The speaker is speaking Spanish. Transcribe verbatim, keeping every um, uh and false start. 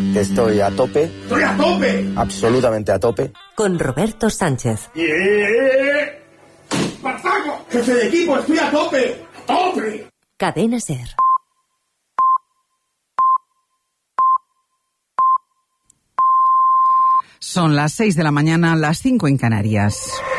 Estoy a tope. ¡Estoy a tope! Absolutamente a tope. Con Roberto Sánchez. ¡Eh! ¡Espartaco! ¡Jefe de equipo, estoy a tope! ¡A tope! Cadena SER. Son las seis de la mañana, las cinco en Canarias.